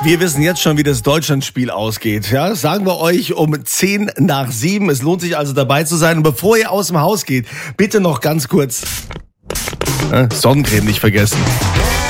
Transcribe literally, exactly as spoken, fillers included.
Wir wissen jetzt schon, wie das Deutschlandspiel ausgeht. Ja, sagen wir euch um zehn nach sieben. Es lohnt sich also dabei zu sein. Und bevor ihr aus dem Haus geht, bitte noch ganz kurz äh, Sonnencreme nicht vergessen.